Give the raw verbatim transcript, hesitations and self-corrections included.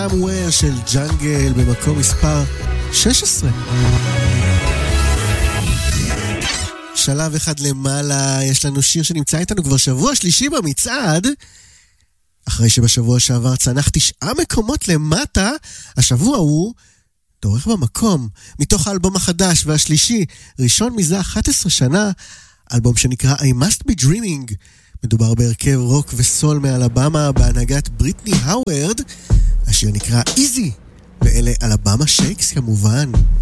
Somewhere של ג'אנגל במקום מספר שש עשרה. שלב אחד למעלה, יש לנו שיר שנמצא איתנו כבר שבוע שלישי במצעד. אחרי שבשבוע שעבר צנח תשעה מקומות למטה, השבוע הוא דורך במקום, מתוך האלבום החדש והשלישי, ראשון מזה אחת עשרה שנה, אלבום שנקרא I Must Be Dreaming. מדובר בהרכב רוק וסול מאלבמה בהנהגת בריטני האוורד. השיר נקרא Easy, ואלה אלבמה שייקס כמובן.